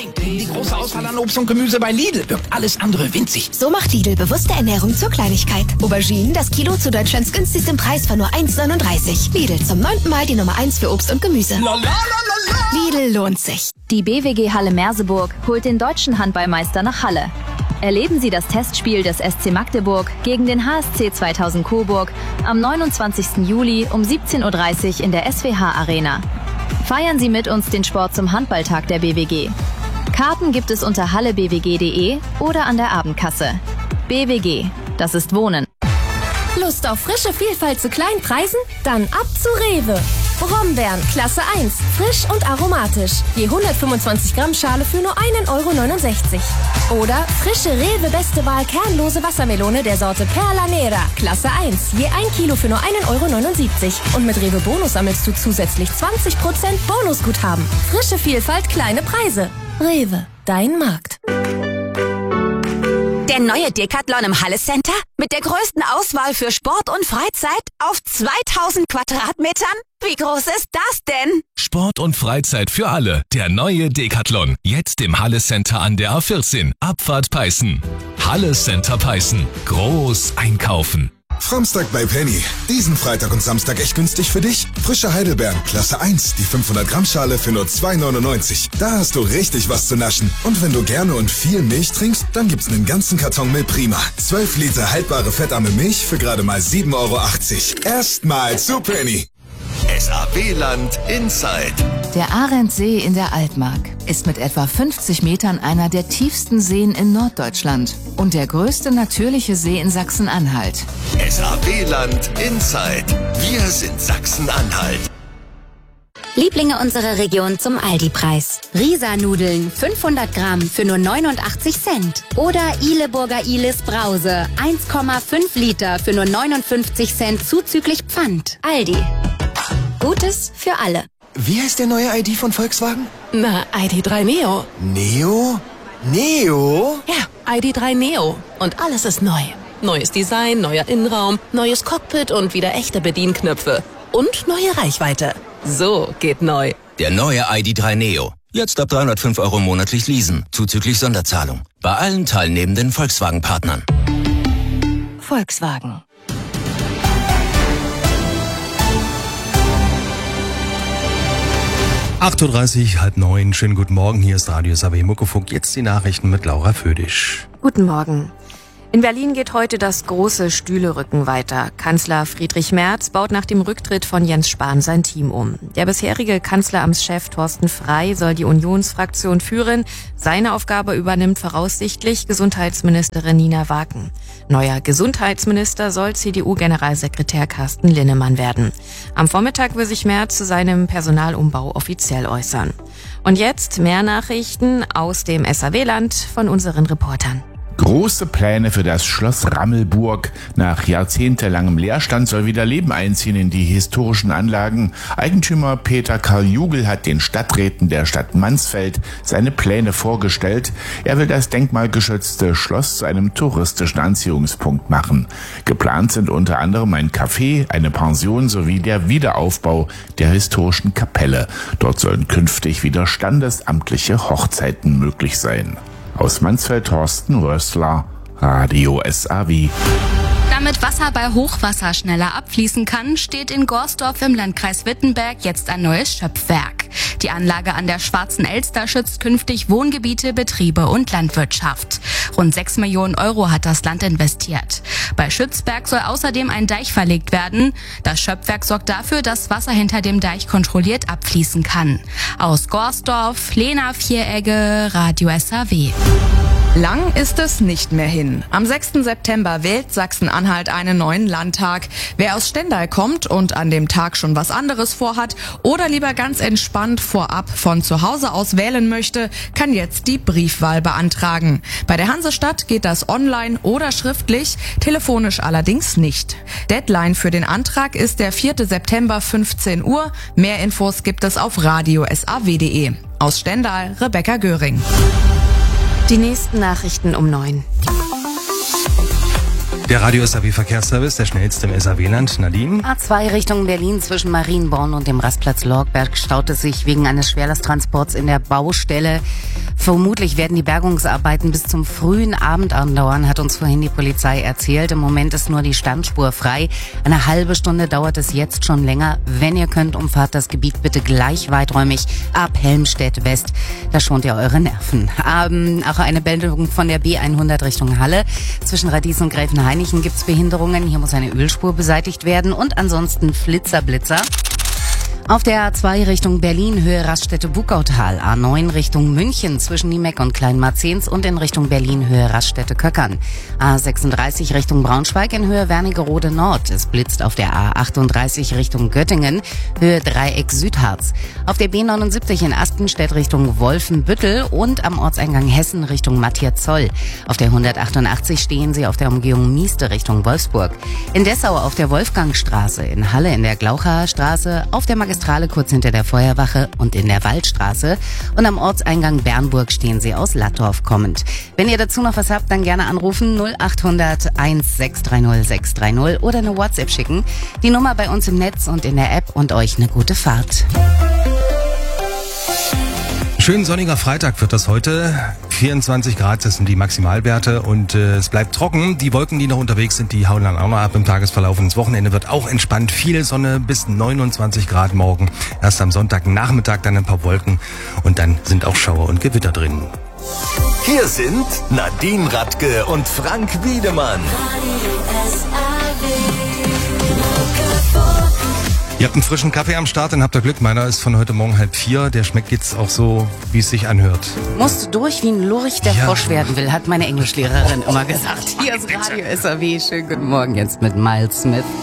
Die große Auswahl an Obst und Gemüse bei Lidl wirkt alles andere winzig. So macht Lidl bewusste Ernährung zur Kleinigkeit. Auberginen, das Kilo zu Deutschlands günstigstem Preis von nur 1,39. Lidl, zum 9. Mal die Nummer 1 für Obst und Gemüse. Lidl lohnt sich. Die BWG Halle Merseburg holt den deutschen Handballmeister nach Halle. Erleben Sie das Testspiel des SC Magdeburg gegen den HSC 2000 Coburg am 29. Juli um 17:30 Uhr in der SWH Arena. Feiern Sie mit uns den Sport zum Handballtag der BWG. Karten gibt es unter hallebwg.de oder an der Abendkasse. BWG, das ist Wohnen. Lust auf frische Vielfalt zu kleinen Preisen? Dann ab zu Rewe. Brombeeren, Klasse 1, frisch und aromatisch. Je 125 Gramm Schale für nur 1,69 €. Oder frische Rewe Beste Wahl kernlose Wassermelone der Sorte Perla Nera, Klasse 1, je 1 Kilo für nur 1,79 €. Und mit Rewe Bonus sammelst du zusätzlich 20% Bonusguthaben. Frische Vielfalt, kleine Preise. Rewe, dein Markt. Der neue Decathlon im Halle Center mit der größten Auswahl für Sport und Freizeit auf 2000 Quadratmetern? Wie groß ist das denn? Sport und Freizeit für alle. Der neue Decathlon. Jetzt im Halle Center an der A14. Abfahrt Peißen. Halle Center Peißen. Groß einkaufen. Framstag bei Penny. Diesen Freitag und Samstag echt günstig für dich. Frische Heidelbeeren, Klasse 1, die 500 Gramm Schale für nur 2,99 €. Da hast du richtig was zu naschen. Und wenn du gerne und viel Milch trinkst, dann gibt's einen ganzen Karton Milch Prima. 12 Liter haltbare fettarme Milch für gerade mal 7,80 €. Erstmal zu Penny. SAW-Land Inside. Der Arendsee in der Altmark ist mit etwa 50 Metern einer der tiefsten Seen in Norddeutschland und der größte natürliche See in Sachsen-Anhalt. SAW-Land Inside. Wir sind Sachsen-Anhalt. Lieblinge unserer Region zum Aldi-Preis. Risa-Nudeln 500 Gramm für nur 89 Cent. Oder Ihleburger Ihles Brause 1,5 Liter für nur 59 Cent zuzüglich Pfand. Aldi. Gutes für alle. Wie heißt der neue ID von Volkswagen? Na, ID.3 Neo. Neo? Neo? Ja, ID.3 Neo. Und alles ist neu. Neues Design, neuer Innenraum, neues Cockpit und wieder echte Bedienknöpfe. Und neue Reichweite. So geht neu. Der neue ID.3 Neo. Jetzt ab 305 € monatlich leasen, zuzüglich Sonderzahlung. Bei allen teilnehmenden Volkswagen-Partnern. Volkswagen. (8:30 Uhr, 8:30). Schönen guten Morgen, hier ist Radio SAW Muckefunk. Jetzt die Nachrichten mit Laura Födisch. Guten Morgen. In Berlin geht heute das große Stühlerücken weiter. Kanzler Friedrich Merz baut nach dem Rücktritt von Jens Spahn sein Team um. Der bisherige Kanzleramtschef Thorsten Frey soll die Unionsfraktion führen. Seine Aufgabe übernimmt voraussichtlich Gesundheitsministerin Nina Waken. Neuer Gesundheitsminister soll CDU-Generalsekretär Carsten Linnemann werden. Am Vormittag will sich Merz zu seinem Personalumbau offiziell äußern. Und jetzt mehr Nachrichten aus dem SAW-Land von unseren Reportern. Große Pläne für das Schloss Rammelburg. Nach jahrzehntelangem Leerstand soll wieder Leben einziehen in die historischen Anlagen. Eigentümer Peter Karl Jugel hat den Stadträten der Stadt Mansfeld seine Pläne vorgestellt. Er will das denkmalgeschützte Schloss zu einem touristischen Anziehungspunkt machen. Geplant sind unter anderem ein Café, eine Pension sowie der Wiederaufbau der historischen Kapelle. Dort sollen künftig wieder standesamtliche Hochzeiten möglich sein. Aus Mansfeld Thorsten Rössler, Radio SAW. Damit Wasser bei Hochwasser schneller abfließen kann, steht in Gorsdorf im Landkreis Wittenberg jetzt ein neues Schöpfwerk. Die Anlage an der Schwarzen Elster schützt künftig Wohngebiete, Betriebe und Landwirtschaft. Rund 6 Millionen € hat das Land investiert. Bei Schützberg soll außerdem ein Deich verlegt werden. Das Schöpfwerk sorgt dafür, dass Wasser hinter dem Deich kontrolliert abfließen kann. Aus Gorsdorf, Lena Vieregge, Radio SAW. Lang ist es nicht mehr hin. Am 6. September wählt Sachsen-Anhalt einen neuen Landtag. Wer aus Stendal kommt und an dem Tag schon was anderes vorhat oder lieber ganz entspannt vorab von zu Hause aus wählen möchte, kann jetzt die Briefwahl beantragen. Bei der Hansestadt geht das online oder schriftlich, telefonisch allerdings nicht. Deadline für den Antrag ist der 4. September 15 Uhr. Mehr Infos gibt es auf radiosaw.de. Aus Stendal, Rebecca Göring. Die nächsten Nachrichten um 9. Der Radio SAW Verkehrsservice, der schnellste im SAW-Land. Nadine? A2 Richtung Berlin zwischen Marienborn und dem Rastplatz Lorgberg staut es sich wegen eines Schwerlasttransports in der Baustelle. Vermutlich werden die Bergungsarbeiten bis zum frühen Abend andauern, hat uns vorhin die Polizei erzählt. Im Moment ist nur die Standspur frei. Eine halbe Stunde dauert es jetzt schon länger. Wenn ihr könnt, umfahrt das Gebiet bitte gleich weiträumig ab Helmstedt West. Da schont ihr eure Nerven. Auch eine Meldung von der B100 Richtung Halle. Zwischen Radies und Gräfenhainichen gibt's Behinderungen. Hier muss eine Ölspur beseitigt werden und ansonsten Blitzer. Auf der A2 Richtung Berlin, Höhe Raststätte-Bukautal, A9 Richtung München zwischen Niemeck und Kleinmarzens und in Richtung Berlin, Höhe Raststätte-Köckern. A36 Richtung Braunschweig in Höhe Wernigerode Nord. Es blitzt auf der A38 Richtung Göttingen, Höhe Dreieck Südharz. Auf der B79 in Astenstedt Richtung Wolfenbüttel und am Ortseingang Hessen Richtung Matthias-Zoll. Auf der 188 stehen Sie auf der Umgehung Mieste Richtung Wolfsburg. In Dessau auf der Wolfgangstraße, in Halle in der Glauchaer Straße, auf der Magistrale kurz hinter der Feuerwache und in der Waldstraße. Und am Ortseingang Bernburg stehen Sie aus Lattorf kommend. Wenn ihr dazu noch was habt, dann gerne anrufen 0800 1630 630 oder eine WhatsApp schicken. Die Nummer bei uns im Netz und in der App und euch eine gute Fahrt. Schön sonniger Freitag wird das heute. 24 Grad, das sind die Maximalwerte und es bleibt trocken. Die Wolken, die noch unterwegs sind, die hauen dann auch noch ab im Tagesverlauf. Und das Wochenende wird auch entspannt. Viel Sonne bis 29 Grad morgen. Erst am Sonntagnachmittag dann ein paar Wolken und dann sind auch Schauer und Gewitter drin. Hier sind Nadine Radke und Frank Wiedemann. Ihr habt einen frischen Kaffee am Start, dann habt ihr Glück. Meiner ist von heute Morgen 3:30. Der schmeckt jetzt auch so, wie es sich anhört. Musst du durch wie ein Lurch, der Frosch werden will, hat meine Englischlehrerin immer gesagt. Hier ist Radio SAW. Schönen guten Morgen jetzt mit Miles Smith.